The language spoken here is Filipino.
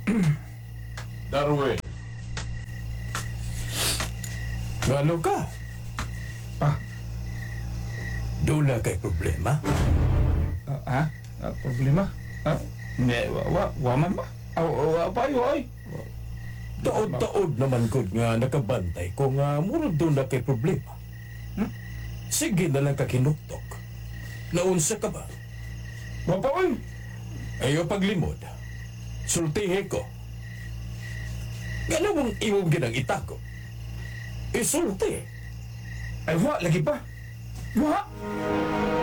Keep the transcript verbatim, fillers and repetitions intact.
Darwin. Ano ka? Ah, Doon na kay problema? ah, ha? Ah, problema? Ah, ne, wa, wa, wa man ba? Ah, wa, wa pa yun, ay. Taod-taod naman ko nga nakabantay ko nga murag doon na kay problema. Hmm? Sige na lang kakinuktok. Naunsa ka ba? Wa pa, ay. Ayaw paglimod. Sultihe ko. Gano'n mong imong ginang itako? Isulti. Ay, wa, lagi pa. Wa.